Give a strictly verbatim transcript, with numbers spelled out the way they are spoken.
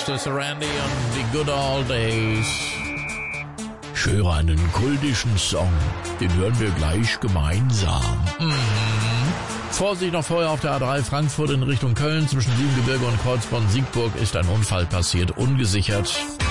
das Randy und die Good Old Days. Ich höre einen kultischen Song, den hören wir gleich gemeinsam. Mhm. Vorsicht noch vorher auf der A drei Frankfurt in Richtung Köln. Zwischen Siebengebirge und Kreuzborn-Siegburg ist ein Unfall passiert, ungesichert.